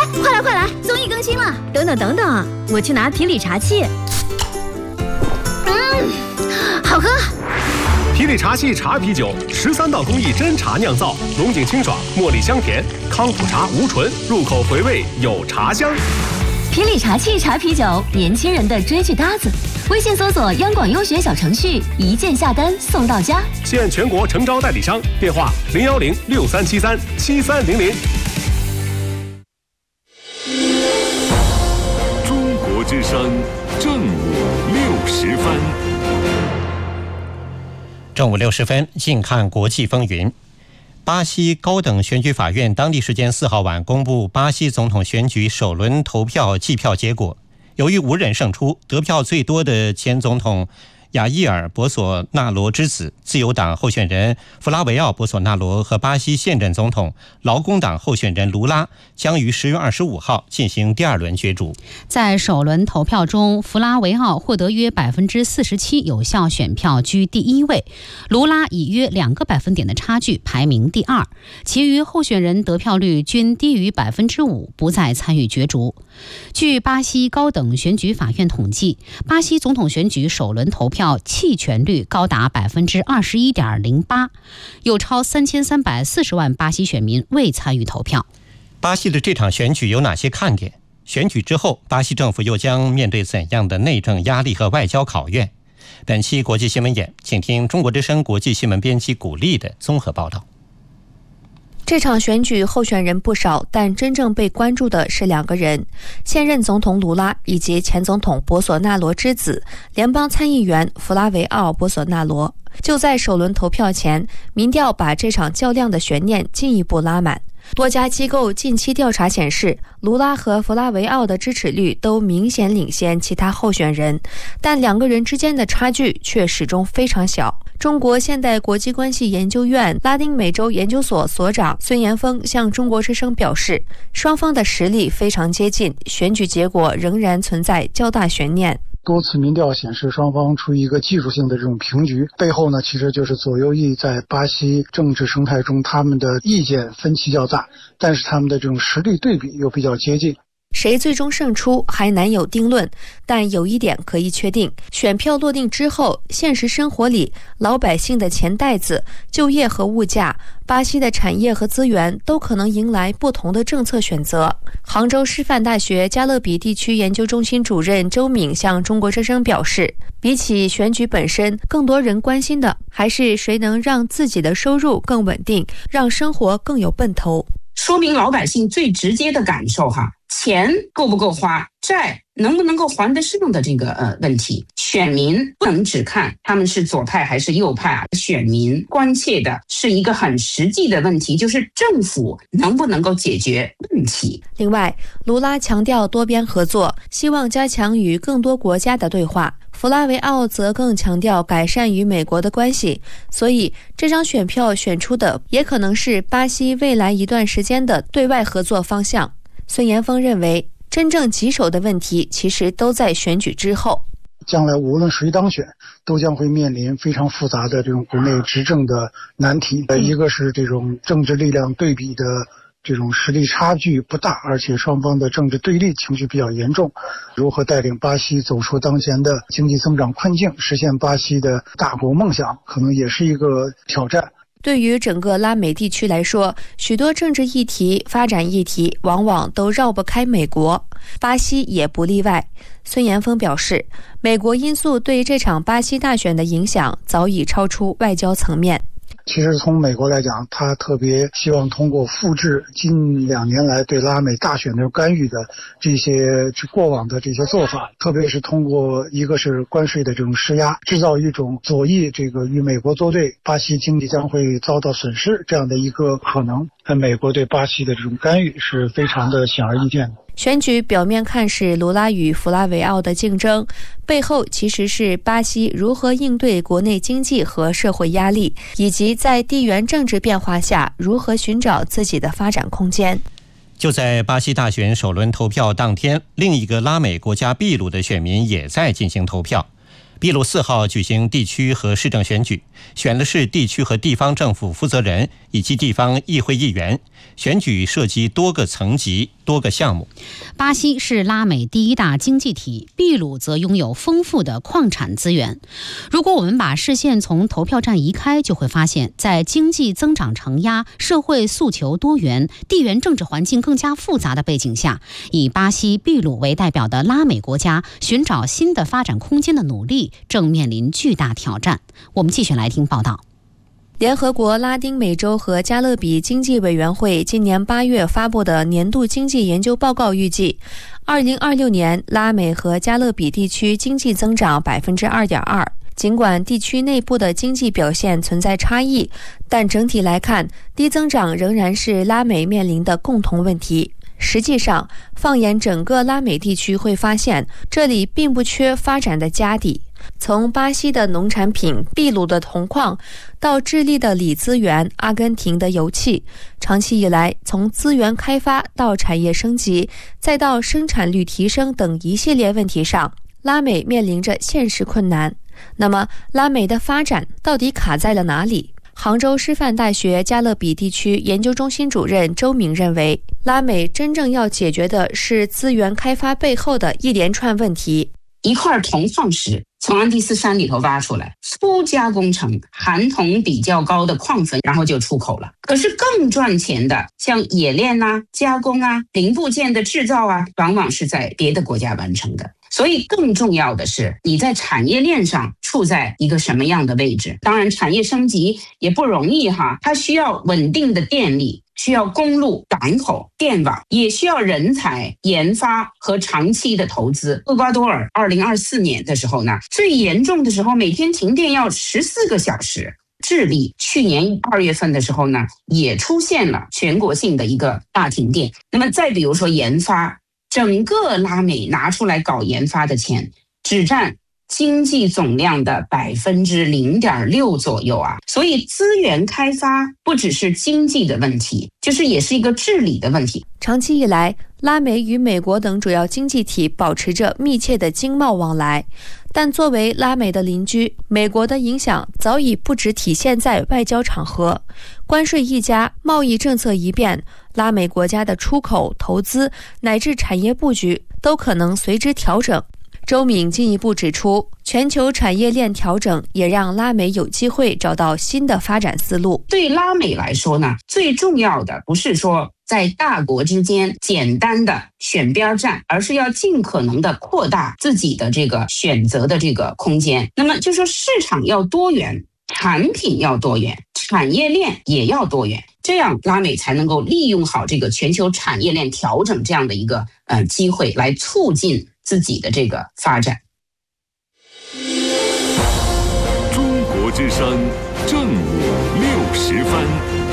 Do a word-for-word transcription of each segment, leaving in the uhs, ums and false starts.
快来快来，综艺更新了！等等等等，我去拿皮里茶器。嗯，好喝。 皮里茶器茶啤酒，十三道工艺真茶酿造，浓井清爽，茉莉香甜，康普茶无醇，入口回味有茶香。 皮里茶器茶啤酒，年轻人的追剧搭子。微信搜索央广优选小程序，一键下单送到家。 现全国诚招代理商，电话零幺零六三七三七三零零。 中国之声正午六时分。 正午六十分，近看国际风云。巴西高等选举法院当地时间四号晚公布巴西总统选举首轮投票计票结果，由于无人胜出，得票最多的前总统亚伊尔·博索纳罗之子、自由党候选人弗拉维奥·博索纳罗和巴西现任总统劳工党候选人卢拉将于十月二十五号进行第二轮角逐。 在首轮投票中，弗拉维奥获得约百分之四十七有效选票，居第一位；卢拉以约两个百分点的差距排名第二。其余候选人得票率均低于百分之五，不再参与角逐。据巴西高等选举法院统计，巴西总统选举首轮投票弃权率高达百分之二十一点零八，有超三千三百四十万巴西选民未参与投票。 巴西的这场选举有哪些看点？选举之后，巴西政府又将面对怎样的内政压力和外交考验？本期国际新闻眼，请听中国之声国际新闻编辑古丽的综合报道。 这场选举候选人不少，但真正被关注的是两个人：现任总统卢拉以及前总统博索纳罗之子、联邦参议员弗拉维奥·博索纳罗。就在首轮投票前，民调把这场较量的悬念进一步拉满。多家机构近期调查显示，卢拉和弗拉维奥的支持率都明显领先其他候选人，但两个人之间的差距却始终非常小。中国现代国际关系研究院拉丁美洲研究所所长孙延峰向中国之声表示，双方的实力非常接近，选举结果仍然存在较大悬念。 多次民调显示双方处于一个技术性的这种平局，背后呢其实就是左右翼在巴西政治生态中他们的意见分歧较大，但是他们的这种实力对比又比较接近。 谁最终胜出还难有定论，但有一点可以确定，选票落定之后，现实生活里老百姓的钱袋子、就业和物价、巴西的产业和资源都可能迎来不同的政策选择。杭州师范大学加勒比地区研究中心主任周敏向中国之声表示，比起选举本身，更多人关心的还是谁能让自己的收入更稳定，让生活更有奔头。 说明老百姓最直接的感受哈，钱够不够花，债能不能够还得上的这个呃问题。选民不能只看他们是左派还是右派啊，选民关切的是一个很实际的问题，就是政府能不能够解决问题。 另外，卢拉强调多边合作，希望加强与更多国家的对话。弗拉维奥则更强调改善与美国的关系，所以这张选票选出的也可能是巴西未来一段时间的对外合作方向。孙延峰认为，真正棘手的问题其实都在选举之后。 将来无论谁当选，都将会面临非常复杂的这种国内执政的难题。呃，一个是这种政治力量对比的这种实力差距不大，而且双方的政治对立情绪比较严重。如何带领巴西走出当前的经济增长困境，实现巴西的大国梦想，可能也是一个挑战。 对于整个拉美地区来说，许多政治议题、发展议题往往都绕不开美国，巴西也不例外。孙延峰表示，美国因素对这场巴西大选的影响早已超出外交层面。 其实从美国来讲，他特别希望通过复制近两年来对拉美大选的干预的这些过往的这些做法，特别是通过一个是关税的这种施压，制造一种左翼这个与美国作对，巴西经济将会遭到损失这样的一个可能。美国对巴西的这种干预是非常的显而易见的。 选举表面看是卢拉与弗拉维奥的竞争，背后其实是巴西如何应对国内经济和社会压力，以及在地缘政治变化下如何寻找自己的发展空间。 就在巴西大选首轮投票当天，另一个拉美国家秘鲁的选民也在进行投票。秘鲁四号举行地区和市政选举，选的是地区和地方政府负责人以及地方议会议员， 选举涉及多个层级、多个项目。 巴西是拉美第一大经济体，秘鲁则拥有丰富的矿产资源。如果我们把视线从投票站移开，就会发现，在经济增长承压、社会诉求多元、地缘政治环境更加复杂的背景下，以巴西、秘鲁为代表的拉美国家寻找新的发展空间的努力正面临巨大挑战。我们继续来听报道。 联合国拉丁美洲和加勒比经济委员会今年八月发布的年度经济研究报告预计，二零二六年拉美和加勒比地区经济增长 百分之二点二。尽管地区内部的经济表现存在差异，但整体来看，低增长仍然是拉美面临的共同问题。实际上，放眼整个拉美地区，会发现这里并不缺发展的家底。从巴西的农产品、秘鲁的铜矿，到智利的锂资源、阿根廷的油气，长期以来，从资源开发到产业升级，再到生产率提升等一系列问题上，拉美面临着现实困难。那么，拉美的发展到底卡在了哪里？杭州师范大学加勒比地区研究中心主任周敏认为，拉美真正要解决的是资源开发背后的一连串问题。 一块铜矿石从安第斯山里头挖出来，粗加工成含铜比较高的矿粉，然后就出口了。可是更赚钱的，像冶炼啊、加工啊、零部件的制造啊，往往是在别的国家完成的。所以更重要的是，你在产业链上处在一个什么样的位置？当然，产业升级也不容易哈，它需要稳定的电力，需要公路、港口、电网，也需要人才、研发和长期的投资。厄瓜多尔二零二四年的时候呢，最严重的时候每天停电要十四个小时。智利去年二月份的时候呢，也出现了全国性的一个大停电。那么再比如说研发，整个拉美拿出来搞研发的钱，只占经济总量的 百分之零点六 左右啊。所以资源开发不只是经济的问题，就是也是一个治理的问题。 长期以来，拉美与美国等主要经济体保持着密切的经贸往来，但作为拉美的邻居，美国的影响早已不只体现在外交场合。关税一加，贸易政策一变，拉美国家的出口、投资乃至产业布局都可能随之调整。周敏进一步指出，全球产业链调整也让拉美有机会找到新的发展思路。 对拉美来说呢，最重要的不是说在大国之间简单的选边站，而是要尽可能的扩大自己的这个选择的这个空间。那么就说市场要多元，产品要多元，产业链也要多元，这样拉美才能够利用好这个全球产业链调整这样的一个呃机会，来促进自己的这个发展。 中国之声正午六时分。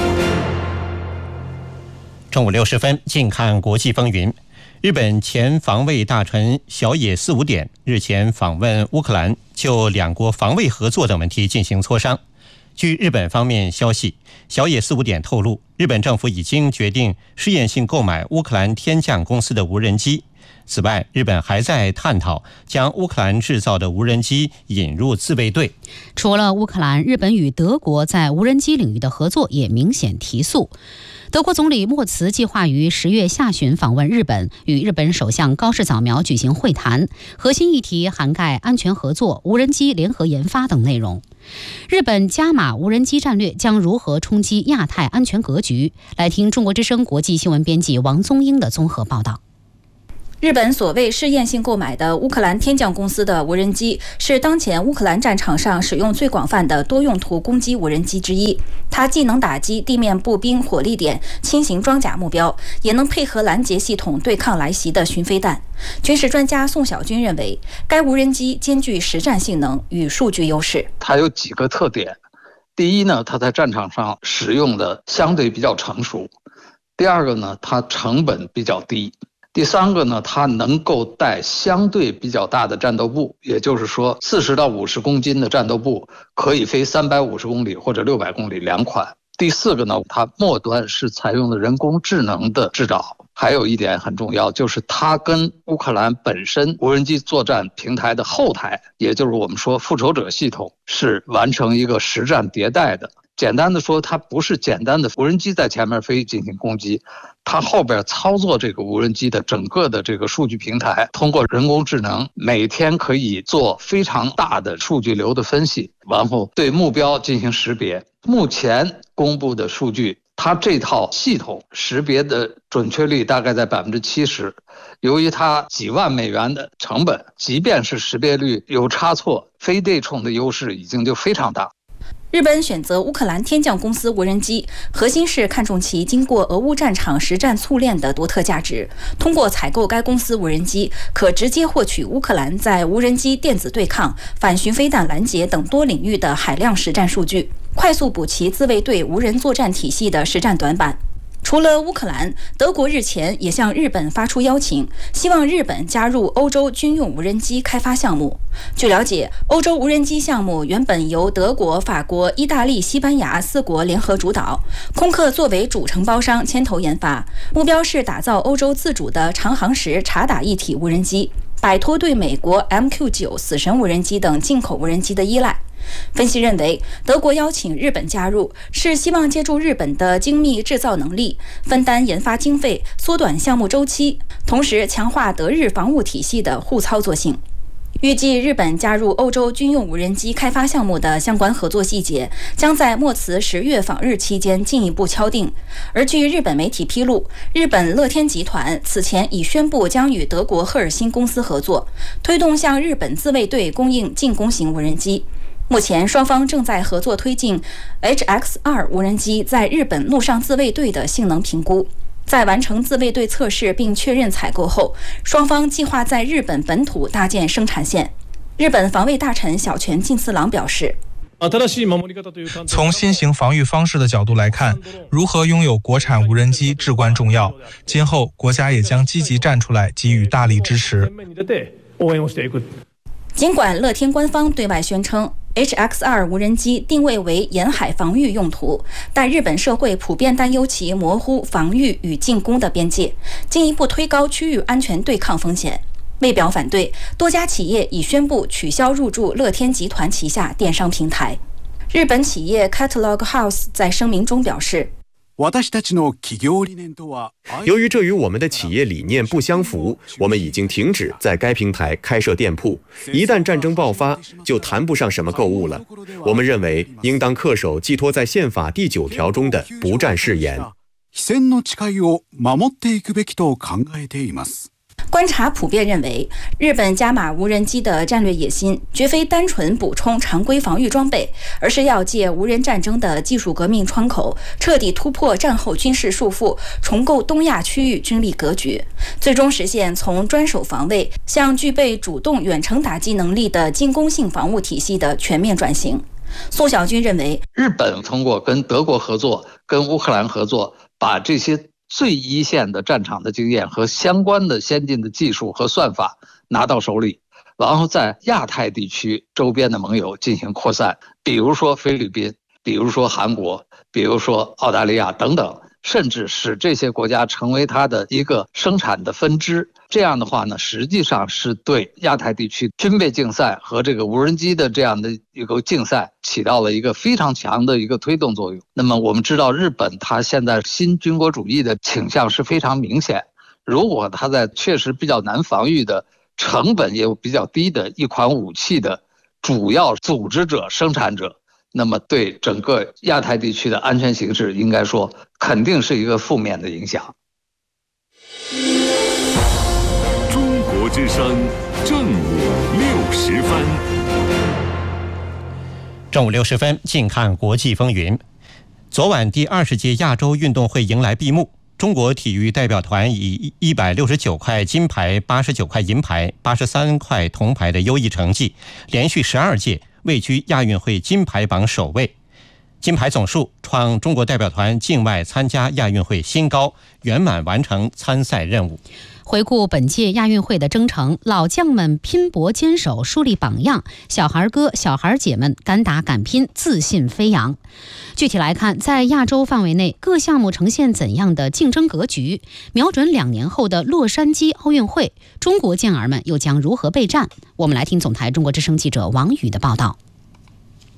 正午六十分，近看国际风云。日本前防卫大臣小野四五点日前访问乌克兰，就两国防卫合作等问题进行磋商。据日本方面消息，小野四五点透露，日本政府已经决定试验性购买乌克兰天降公司的无人机。此外，日本还在探讨将乌克兰制造的无人机引入自卫队。 除了乌克兰，日本与德国在无人机领域的合作也明显提速。德国总理默茨计划于十月下旬访问日本，与日本首相高市早苗举行会谈，核心议题涵盖安全合作、无人机联合研发等内容。日本加码无人机战略将如何冲击亚太安全格局？来听中国之声国际新闻编辑王宗英的综合报道。 日本所谓试验性购买的乌克兰天降公司的无人机，是当前乌克兰战场上使用最广泛的多用途攻击无人机之一。它既能打击地面步兵火力点、轻型装甲目标，也能配合拦截系统对抗来袭的巡飞弹。军事专家宋小军认为，该无人机兼具实战性能与数据优势。 它有几个特点：第一呢，它在战场上使用的相对比较成熟；第二个呢，它成本比较低。第三个呢，它能够带相对比较大的战斗部，也就是说四十到五十公斤的战斗部可以飞三百五十公里或者六百公里两款。第四个呢，它末端是采用了人工智能的制导。还有一点很重要，就是它跟乌克兰本身无人机作战平台的后台，也就是我们说复仇者系统，是完成一个实战迭代的。 简单的说，它不是简单的无人机在前面飞进行攻击，它后边操作这个无人机的整个的这个数据平台，通过人工智能每天可以做非常大的数据流的分析，然后对目标进行识别。目前公布的数据，它这套系统识别的准确率大概在百分之七十。由于它几万美元的成本，即便是识别率有差错，非对冲的优势已经就非常大。 日本选择乌克兰天降公司无人机，核心是看重其经过俄乌战场实战淬炼的独特价值。通过采购该公司无人机，可直接获取乌克兰在无人机电子对抗、反巡飞弹拦截等多领域的海量实战数据，快速补齐自卫队无人作战体系的实战短板。除了乌克兰，德国日前也向日本发出邀请，希望日本加入欧洲军用无人机开发项目。据了解，欧洲无人机项目原本由德国、法国、意大利、西班牙四国联合主导，空客作为主承包商牵头研发，目标是打造欧洲自主的长航时察打一体无人机，摆脱对美国 M Q 九 死神无人机等进口无人机的依赖。分析认为，德国邀请日本加入，是希望借助日本的精密制造能力，分担研发经费，缩短项目周期，同时强化德日防务体系的互操作性。预计日本加入欧洲军用无人机开发项目的相关合作细节，将在莫茨十月访日期间进一步敲定。而据日本媒体披露，日本乐天集团此前已宣布将与德国赫尔辛公司合作，推动向日本自卫队供应进攻型无人机。目前，双方正在合作推进 H X 二 无人机在日本陆上自卫队的性能评估。在完成自卫队测试并确认采购后，双方计划在日本本土搭建生产线。日本防卫大臣小泉进次郎表示， 从新型防御方式的角度来看，如何拥有国产无人机至关重要。今后国家也将积极站出来给予大力支持。 尽管乐天官方对外宣称 H X 二 无人机定位为沿海防御用途，但日本社会普遍担忧其模糊防御与进攻的边界，进一步推高区域安全对抗风险。为表反对，多家企业已宣布取消入驻乐天集团旗下电商平台。日本企业 Catalog House 在声明中表示， 由于这与我们的企业理念不相符，我们已经停止在该平台开设店铺。一旦战争爆发，就谈不上什么购物了。我们认为应当恪守寄托在宪法第九条中的不战誓言。 观察普遍认为，日本加码无人机的战略野心绝非单纯补充常规防御装备，而是要借无人战争的技术革命窗口，彻底突破战后军事束缚，重构东亚区域军力格局，最终实现从专守防卫向具备主动远程打击能力的进攻性防务体系的全面转型。宋小军认为， 日本通过跟德国合作、跟乌克兰合作，把这些最一线的战场的经验和相关的先进的技术和算法拿到手里，然后在亚太地区周边的盟友进行扩散，比如说菲律宾，比如说韩国，比如说澳大利亚等等，甚至使这些国家成为它的一个生产的分支。这样的话呢，实际上是对亚太地区军备竞赛和这个无人机的这样的一个竞赛起到了一个非常强的一个推动作用。那么我们知道，日本它现在新军国主义的倾向是非常明显，如果它在确实比较难防御的、成本也比较低的一款武器的主要组织者、生产者，那么对整个亚太地区的安全形势应该说肯定是一个负面的影响。 中国之声正午六时分， 正午六十分，近看国际风云。昨晚第二十届亚洲运动会迎来闭幕，中国体育代表团以一百六十九块金牌、八十九块银牌、八十三块铜牌的优异成绩，连续十二届位居亚运会金牌榜首位。金牌总数创中国代表团境外参加亚运会新高，圆满完成参赛任务。 回顾本届亚运会的征程，老将们拼搏坚守，树立榜样；小孩哥、小孩姐们敢打敢拼，自信飞扬。具体来看，在亚洲范围内，各项目呈现怎样的竞争格局？瞄准两年后的洛杉矶奥运会，中国健儿们又将如何备战？我们来听总台中国之声记者王宇的报道。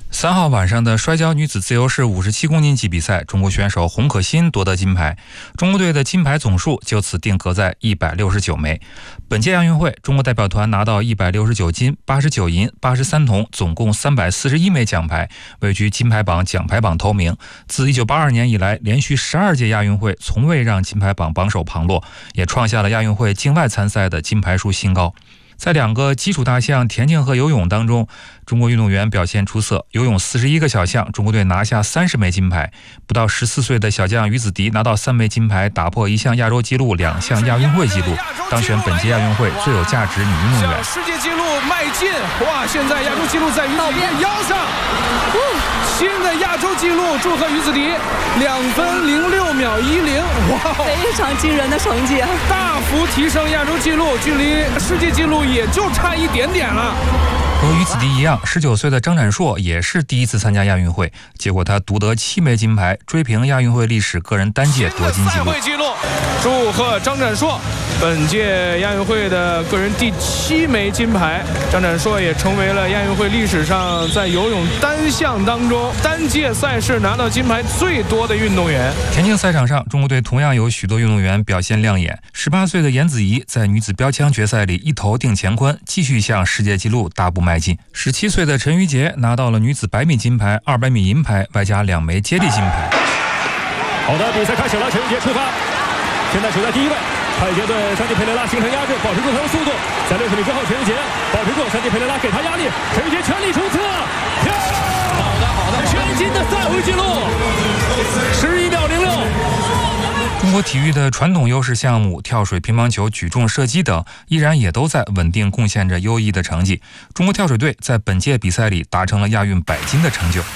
三号晚上的摔跤女子自由式五十七公斤级比赛，中国选手洪可欣夺得金牌，中国队的金牌总数就此定格在一百六十九枚。本届亚运会，中国代表团拿到一百六十九金、八十九银、八十三铜，总共三百四十一枚奖牌，位居金牌榜奖牌榜头名。自一九八二年以来，连续十二届亚运会从未让金牌榜榜首旁落，也创下了亚运会境外参赛的金牌数新高。在两个基础大项田径和游泳当中，中国运动员表现出色。游泳四十一个小项，中国队拿下三十枚金牌。不到十四岁的小将于子迪拿到三枚金牌，打破一项亚洲纪录、两项亚运会纪录，当选本届亚运会最有价值女运动员。 世界纪录迈进，哇！现在亚洲纪录在于子迪的腰上，新的亚洲纪录，祝贺于子迪，两分零六秒一零，哇， 非常惊人的成绩， 大幅提升亚洲纪录，距离世界纪录也就差一点点了。 和于子迪一样，十九岁的张展硕也是第一次参加亚运会，结果他独得七枚金牌，追平亚运会历史个人单届夺金纪录。 祝贺张展硕，本届亚运会的个人第七枚金牌。张展硕也成为了亚运会历史上在游泳单项当中单届赛事拿到金牌最多的运动员。 田径赛场上，中国队同样有许多运动员表现亮眼。十八岁的颜子怡在女子标枪决赛里一头定乾坤，继续向世界纪录大步迈进。十七岁的陈瑜杰拿到了女子百米金牌、二百米银牌，外加两枚接力金牌。 好的，比赛开始了，陈瑜杰出发，现在处在第一位。太极队山地佩雷拉形成压制，保持住他的速度。在六十米之后，陈瑜杰保持住，山地佩雷拉给他压力，陈瑜杰全力冲刺，漂亮！好的，好的，全新的赛会纪录，十一秒零六。 中国体育的传统优势项目跳水、乒乓球、举重、射击等，依然也都在稳定贡献着优异的成绩。中国跳水队在本届比赛里达成了亚运百金的成就。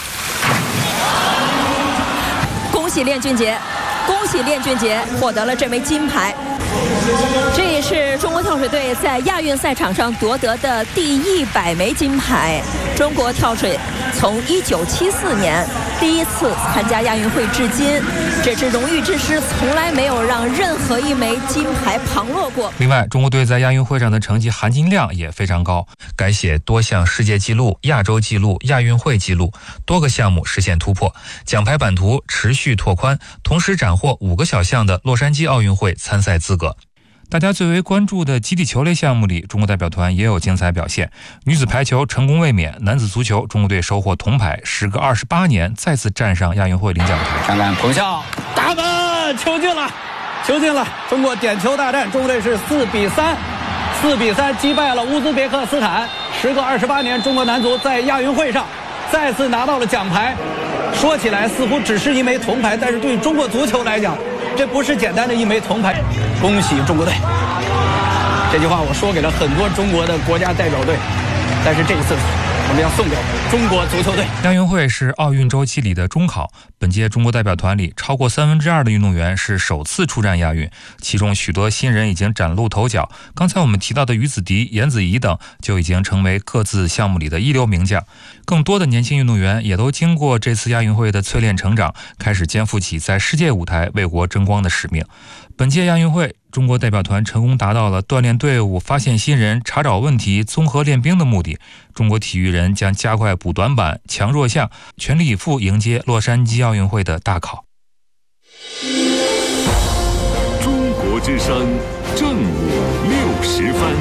恭喜练俊杰！恭喜练俊杰获得了这枚金牌，这也是中国跳水队在亚运赛场上夺得的第一百枚金牌。中国跳水从一九七四年第一次参加亚运会至今，这支荣誉之师从来没有让任何一枚金牌旁落过。 另外，中国队在亚运会上的成绩含金量也非常高，改写多项世界纪录、亚洲纪录、亚运会纪录，多个项目实现突破，奖牌版图持续拓宽，同时斩获五个小项的洛杉矶奥运会参赛资格。大家最为关注的集体球类项目里，中国代表团也有精彩表现。女子排球成功卫冕，男子足球中国队收获铜牌，时隔二十八年再次站上亚运会领奖台。 看看彭笑打门，球进了，球进了！中国点球大战，中国队是四比三，四比三击败了乌兹别克斯坦。时隔二十八年，中国男足在亚运会上再次拿到了奖牌。说起来似乎只是一枚铜牌，但是对于中国足球来讲，这不是简单的一枚铜牌。恭喜中国队！这句话我说给了很多中国的国家代表队，但是这一次我们要送给中国足球队。 亚运会是奥运周期里的中考，本届中国代表团里超过三分之二的运动员是首次出战亚运，其中许多新人已经崭露头角。刚才我们提到的于子迪、颜子怡等就已经成为各自项目里的一流名将。更多的年轻运动员也都经过这次亚运会的淬炼成长，开始肩负起在世界舞台为国争光的使命。本届亚运会，中国代表团成功达到了锻炼队伍、发现新人、查找问题、综合练兵的目的。中国体育人将加快补短板、强弱项，全力以赴迎接洛杉矶奥运会的大考。 中国之声正午六时分。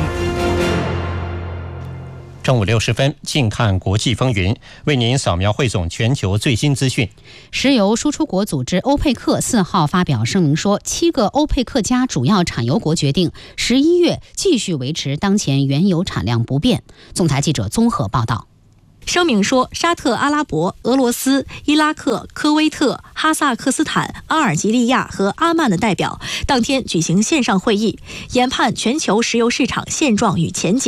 正午六十分，近看国际风云，为您扫描汇总全球最新资讯。 石油输出国组织欧佩克四号发表声明说，七个欧佩克加主要产油国决定十一月继续维持当前原油产量不变。总台记者综合报道。 声明说，沙特阿拉伯、俄罗斯、伊拉克、科威特、哈萨克斯坦、阿尔及利亚和阿曼的代表当天举行线上会议，研判全球石油市场现状与前景。